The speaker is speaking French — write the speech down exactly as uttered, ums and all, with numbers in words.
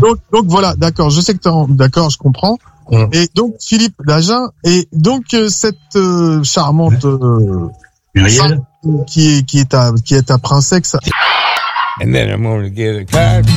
donc, donc voilà, d'accord, je sais que t'es en, d'accord, je comprends. Mmh. Et donc, Philippe Dagen, et donc, euh, cette euh, charmante euh, Muriel, qui est, qui est ta, qui est ta princesse. And then I'm gonna get a card.